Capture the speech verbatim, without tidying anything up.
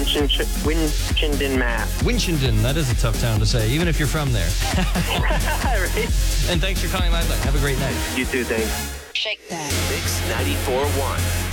Winchendon, Winchendon, Mass. Winchendon, that is a tough town to say, even if you're from there. Right? And thanks for calling Live Line. Have a great night. You too, thanks. Shake that. Mix ninety-four point one.